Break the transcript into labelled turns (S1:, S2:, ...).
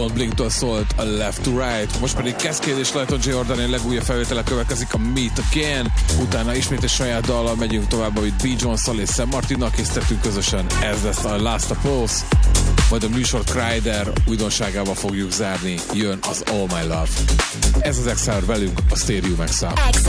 S1: Don't Blink-től szólt a Left to Right, most pedig Cascade és Lighton Jordan legújabb felvétele következik, a Meet Again, utána ismét egy saját dallal megyünk tovább, amit B. Jones-szal és Sam Martinnal készítettünk közösen, ez lesz a Last Pulse, majd a műsor Kryder újdonságával fogjuk zárni, jön az All My Love. Ez az Exile velünk, a Stereo Max-szal.